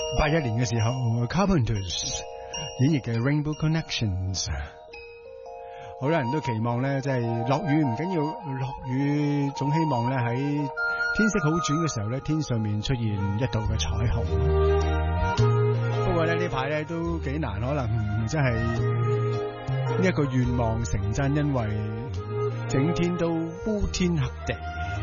81年嘅時候 Carpenters 演繹嘅 Rainbow Connections。好多人都期望咧，即係落雨唔緊要，落雨總希望咧喺天色好轉嘅時候咧，天上面出現一道嘅彩虹。不過咧呢排咧都幾難，可能真係呢一個願望成真，因為整天都烏天黑地。